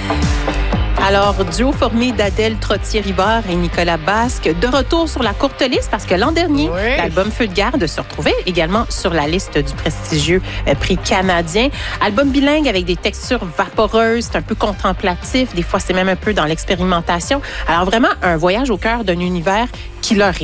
Alors, duo formé d'Adèle Trottier-Rivard et Nicolas Basque, de retour sur la courte liste parce que l'an dernier, l'album Feu de garde se retrouvait également sur la liste du prestigieux prix canadien. Album bilingue avec des textures vaporeuses, c'est un peu contemplatif, des fois c'est même un peu dans l'expérimentation. Alors vraiment, un voyage au cœur d'un univers qui leur est